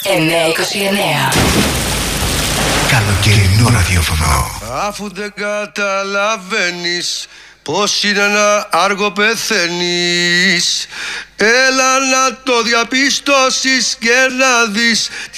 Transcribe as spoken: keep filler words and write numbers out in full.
εννιακόσια είκοσι εννέα. Καλοκαιρινό ραδιόφωνο. Αφού δεν καταλαβαίνεις πως είναι να άργο πεθαίνεις, έλα να το διαπιστώσεις και να δεις